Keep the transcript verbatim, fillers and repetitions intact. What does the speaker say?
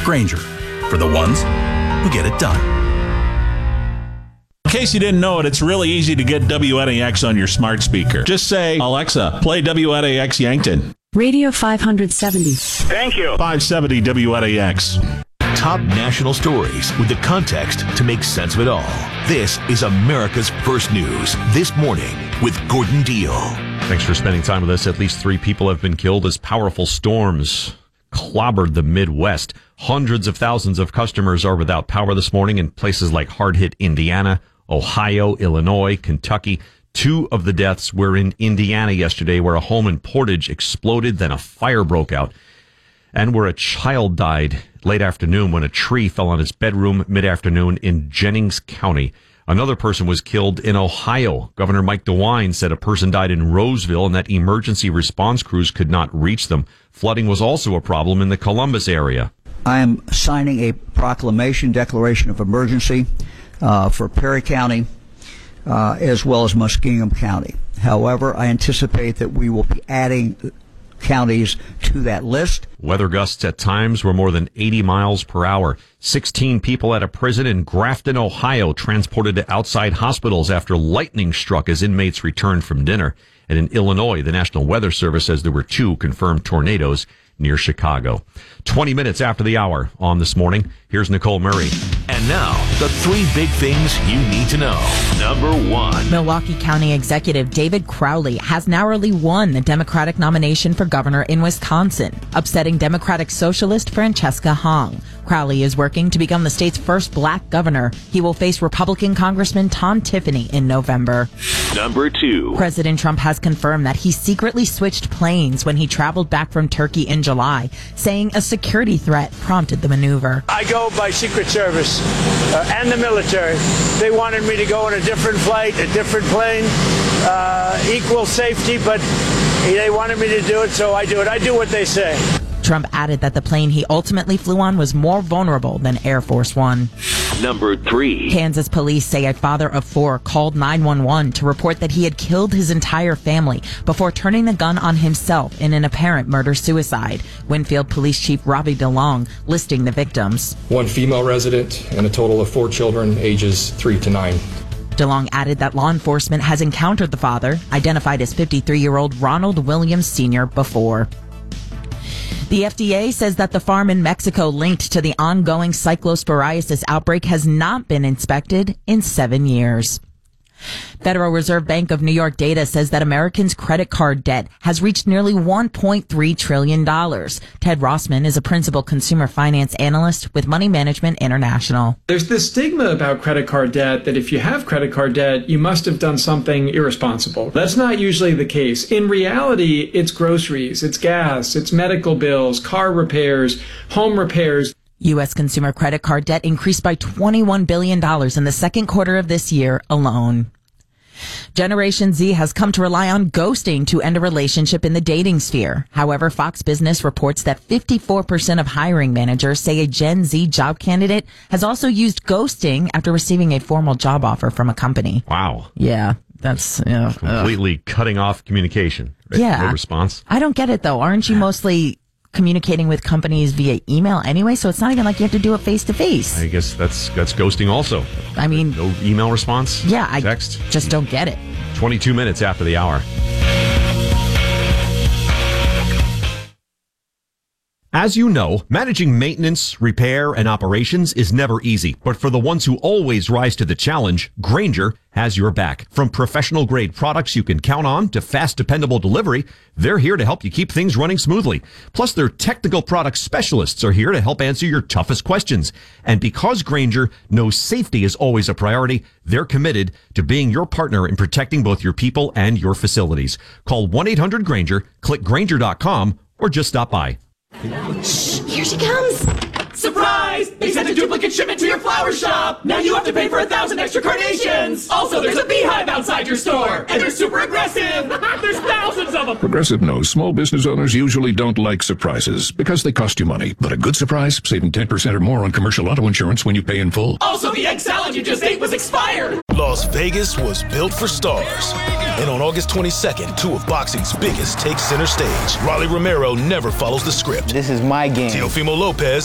Grainger, for the ones who get it done. In case you didn't know it, it's really easy to get W N A X on your smart speaker. Just say, Alexa, play W N A X Yankton. Radio five seventy. Thank you. five seventy W N A X. Top national stories with the context to make sense of it all. This is America's First News This Morning with Gordon Deal. Thanks for spending time with us. At least three people have been killed as powerful storms clobbered the Midwest. Hundreds of thousands of customers are without power this morning in places like hard-hit Indiana, Ohio, Illinois, Kentucky. Two of the deaths were in Indiana yesterday, where a home in Portage exploded, then a fire broke out, and where a child died late afternoon when a tree fell on his bedroom mid-afternoon in Jennings County. Another person was killed in Ohio. Governor Mike DeWine said a person died in Roseville and that emergency response crews could not reach them. Flooding was also a problem in the Columbus area. I am signing a proclamation, declaration of emergency uh, for Perry County, uh, as well as Muskingum County. However, I anticipate that we will be adding counties to that list. Weather gusts at times were more than eighty miles per hour. sixteen people at a prison in Grafton, Ohio, transported to outside hospitals after lightning struck as inmates returned from dinner. And in Illinois, the National Weather Service says there were two confirmed tornadoes near Chicago. twenty minutes after the hour on This Morning, here's Nicole Murray. And now, the three big things you need to know. Number one. Milwaukee County Executive David Crowley has narrowly won the Democratic nomination for governor in Wisconsin, upsetting Democratic Socialist Francesca Hong. Crowley is working to become the state's first black governor. He will face Republican Congressman Tom Tiffany in November. Number two. President Trump has confirmed that he secretly switched planes when he traveled back from Turkey in July, saying a security threat prompted the maneuver. I go by Secret Service uh, and the military. They wanted me to go on a different flight, a different plane, uh, equal safety, but they wanted me to do it, so I do it. I do what they say. Trump added that the plane he ultimately flew on was more vulnerable than Air Force One. Number three. Kansas police say a father of four called nine one one to report that he had killed his entire family before turning the gun on himself in an apparent murder-suicide. Winfield Police Chief Robbie DeLong listing the victims. One female resident and a total of four children ages three to nine. DeLong added that law enforcement has encountered the father, identified as fifty-three-year-old Ronald Williams Senior, before. The F D A says that the farm in Mexico linked to the ongoing cyclosporiasis outbreak has not been inspected in seven years. Federal Reserve Bank of New York data says that Americans' credit card debt has reached nearly one point three trillion dollars. Ted Rossman is a principal consumer finance analyst with Money Management International. There's this stigma about credit card debt that if you have credit card debt, you must have done something irresponsible. That's not usually the case. In reality, it's groceries, it's gas, it's medical bills, car repairs, home repairs. U S consumer credit card debt increased by twenty-one billion dollars in the second quarter of this year alone. Generation Z has come to rely on ghosting to end a relationship in the dating sphere. However, Fox Business reports that fifty-four percent of hiring managers say a Gen Z job candidate has also used ghosting after receiving a formal job offer from a company. Wow. Yeah, that's uh, completely uh, cutting off communication. Right? Yeah. No response. I don't get it, though. Aren't you mostly communicating with companies via email anyway, so it's not even like you have to do it face to face? I guess that's that's ghosting also. I mean, no email response. Yeah, I text. Just don't get it. twenty-two minutes after the hour. As you know, managing maintenance, repair, and operations is never easy. But for the ones who always rise to the challenge, Grainger has your back. From professional-grade products you can count on to fast, dependable delivery, they're here to help you keep things running smoothly. Plus, their technical product specialists are here to help answer your toughest questions. And because Grainger knows safety is always a priority, they're committed to being your partner in protecting both your people and your facilities. Call one eight hundred Grainger, click Grainger dot com, or just stop by. Shh, here she comes. Surprise! They sent a duplicate shipment to your flower shop. Now you have to pay for a thousand extra carnations. Also, there's a beehive outside your store, and they're super aggressive. There's thousands of them. Progressive knows small business owners usually don't like surprises because they cost you money. But a good surprise, saving ten percent or more on commercial auto insurance when you pay in full. Also, the egg salad you just ate was expired. Las Vegas was built for stars. And on August twenty-second, two of boxing's biggest take center stage. Rolly Romero never follows the script. This is my game. Teofimo Lopez